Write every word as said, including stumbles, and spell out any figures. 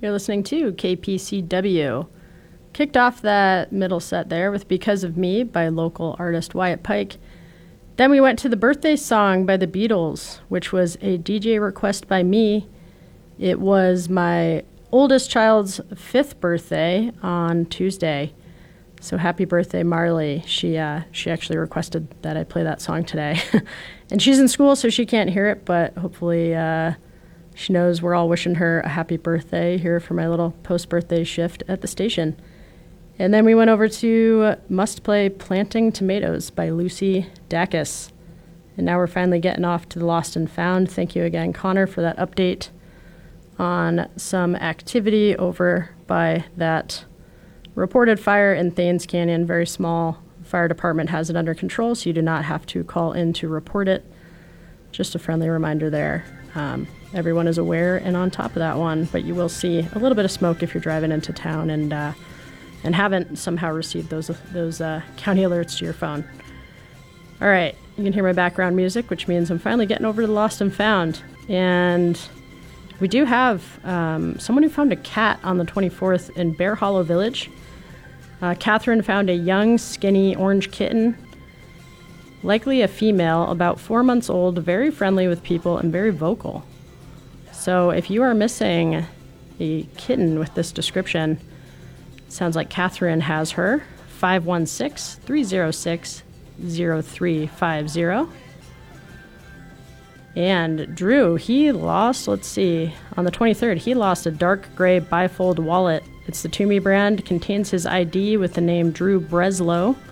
You're listening to K P C W. Kicked off that middle set there with Because of Me by local artist Wyatt Pike. Then we went to the birthday song by the Beatles, which was a D J request by me. It was my oldest child's fifth birthday on Tuesday. So happy birthday, Marley. She uh, she actually requested that I play that song today. And she's in school, so she can't hear it, but hopefully uh, she knows we're all wishing her a happy birthday here for my little post-birthday shift at the station. And then we went over to Must Play Planting Tomatoes by Lucy Dacus. And now we're finally getting off to the Lost and Found. Thank you again, Connor, for that update on some activity over by that reported fire in Thanes Canyon. Very small. Fire department has it under control, so you do not have to call in to report it. Just a friendly reminder there. Um, everyone is aware and on top of that one, but you will see a little bit of smoke if you're driving into town and uh, and haven't somehow received those those uh, county alerts to your phone. All right, you can hear my background music, which means I'm finally getting over to the Lost and Found. And we do have um, someone who found a cat on the twenty-fourth in Bear Hollow Village. Uh, Catherine found a young, skinny orange kitten, likely a female, about four months old, very friendly with people and very vocal. So if you are missing a kitten with this description, sounds like Catherine has her. five one six, three zero six, zero three five zero. And Drew, he lost, let's see, on the twenty-third, he lost a dark gray bifold wallet. It's the Toomey brand, contains his I D with the name Drew Breslow.